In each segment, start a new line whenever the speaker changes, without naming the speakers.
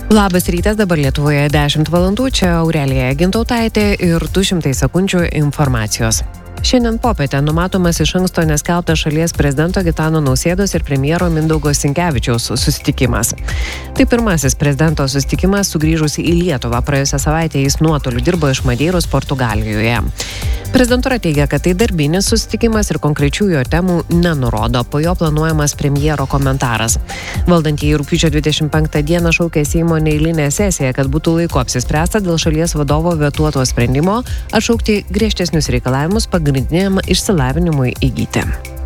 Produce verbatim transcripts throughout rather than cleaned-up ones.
Labas rytas, dabar Lietuvoje dešimt valandų, čia Aurelija Gintautaitė ir du šimtai sekundžių informacijos. Šiandien popietę numatomas iš anksto neskelbtas šalies prezidento Gitano Nausėdos ir premjero Mindaugo Sinkevičiaus susitikimas. Tai pirmasis prezidento susitikimas sugrįžus į Lietuvą. Praėjusią savaitę jis nuotoliu dirbo iš Madeiros, Portugalijoje. Prezidentūra teigia, kad tai darbinis susitikimas ir konkrečių jo temų nenurodo. Po jo planuojamas premjero komentaras. Valdantieji rugpjūčio dvidešimt penktą dieną šaukė Seimo neeilinę sesiją, kad būtų laiku apsispręsta dėl šalies vadovo vetuoto sprendimo atšaukti griežtesnius reikalavimus pagrindiniam išsilavinimui įgyti.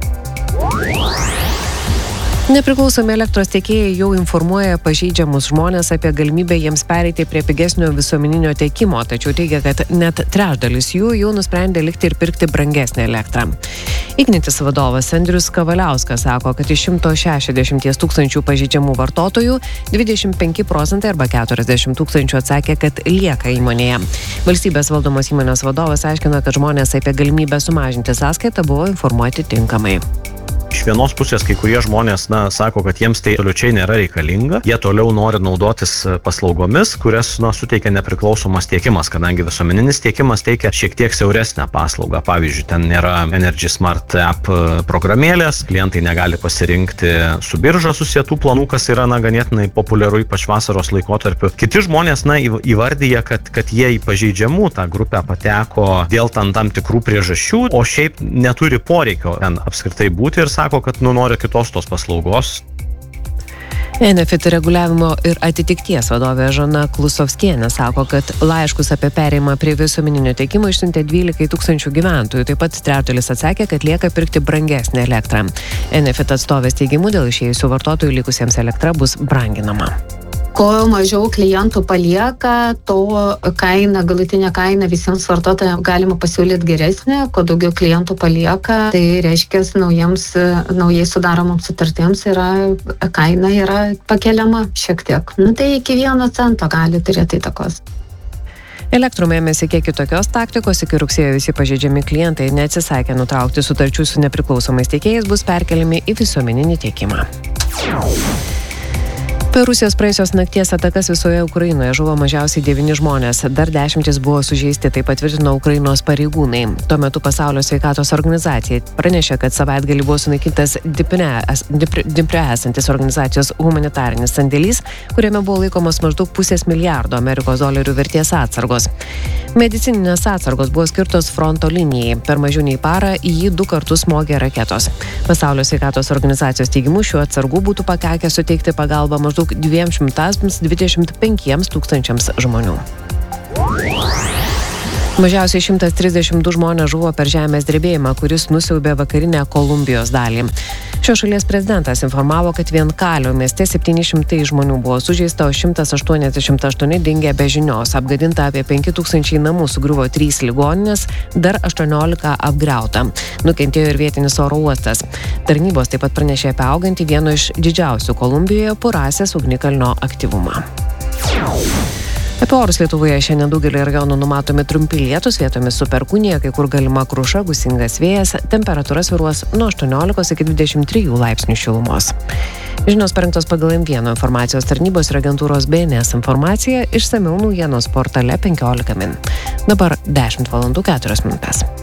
Nepriklausomi elektros tiekėjai jau informuoja pažeidžiamus žmonės apie galimybę jiems pereiti prie pigesnio visuomeninio tiekimo, tačiau teigia, kad net trečdalis jų jau nusprendė likti ir pirkti brangesnę elektrą. Ignitis vadovas Andrius Kavaliauskas sako, kad iš šimto šešiasdešimt tūkstančių pažeidžiamų vartotojų dvidešimt penki procentai arba keturiasdešimt tūkstančių atsakė, kad lieka įmonėje. Valstybės valdomos įmonės vadovas aiškina, kad žmonės apie galimybę sumažinti sąskaitą buvo informuoti tinkamai.
Iš vienos pusės kai kurie žmonės, na, sako, kad jiems tai absoliučiai nėra reikalinga. Jie toliau nori naudotis paslaugomis, kurias, na, suteikia nepriklausomas tiekimas, kadangi visuomeninis tiekimas teikia šiek tiek siauresnę paslaugą. Pavyzdžiui, ten nėra Energy Smart App programėlės, klientai negali pasirinkti su birža susietų planų, kas yra, na, ganėtinai populiaru ypač vasaros laikotarpiu. Kiti žmonės, na, įvardyja, kad, kad jie į pažeidžiamų tą grupę pateko dėl tam, tam tikrų priežasčių, o šiaip neturi poreikio ten apskritai būti ir sako, kad nu nori kitos tos paslaugos.
Enefit reguliavimo ir atitikties vadovė Žana Klusovskienė sako, kad laiškus apie perėjimą prie visuomeninio tiekimo išsiuntė dvylika tūkstančių gyventojų. Taip pat trečdalis atsakė, kad lieka pirkti brangesnę elektrą. Enefit atstovės teigimu, dėl išėjusių vartotojų likusiems elektra bus branginama.
Kuo mažiau klientų palieka, to kaina, galutinė kaina visiems vartotojams galima pasiūlyti geresnė. Kuo daugiau klientų palieka, tai reiškia naujiems, naujai sudaromoms sutartėms yra, kaina yra pakeliama šiek tiek. Nu, tai iki vieno cento gali turėti įtakos.
Elektrum ėmėsi kiek kitokios taktikos, iki rugsėjo visi pažeidžiami klientai neatsisakė nutraukti sutarčių su nepriklausomais tiekėjais, bus perkeliami į visuomeninį tiekimą. Per Rusijos praėjusios nakties atakas visoje Ukrainoje žuvo mažiausiai devyni žmonės, dar dešimtis buvo sužeisti, tai patvirtino Ukrainos pareigūnai. Tuo metu Pasaulio sveikatos organizacija pranešė, kad savaitgalį buvo sunaikintas Dnipre esantis organizacijos humanitarinis sandėlys, kuriame buvo laikomos maždaug pusės milijardo Amerikos dolerių vertės atsargos. Medicininės atsargos buvo skirtos fronto linijai. Per mažiau nei parą į jį du kartus smogė raketos. Pasaulio sveikatos organizacijos teigimu šių atsargų būtų pakakę suteikti pagalbą maždaug dviem šimtams dvidešimt penkiems tūkstančiams žmonių. Mažiausiai šimtas trisdešimt du žmonės žuvo per žemės drebėjimą, kuris nusiaubė vakarinę Kolumbijos dalį. Šios šalies prezidentas informavo, kad vien Kalio mieste septyni šimtai žmonių buvo sužeista, o šimtas aštuoniasdešimt aštuoni dingė be žinios. Apgadinta apie penki tūkstančiai namų, sugriuvo trys ligoninės, dar aštuoniolika apgriauta. Nukentėjo ir vietinis oro uostas. Tarnybos taip pat pranešė apie augantį vieno iš didžiausių Kolumbijoje Purasės ugnikalnio aktyvumą. Apie orus Lietuvoje šiandien daugelį rajonų numatomi trumpi lietūs, vietomis su perkūnija, kai kur galima kruša, gūsingas vėjas, temperatūra svyruos nuo aštuoniolikos iki dvidešimt trijų laipsnių šilumos. Žinios parengtos pagal M vienas informacijos tarnybos ir agentūros B N S informacija, išsamiau naujienos portale penkiolika min. Dabar dešimt valandų keturios minutės.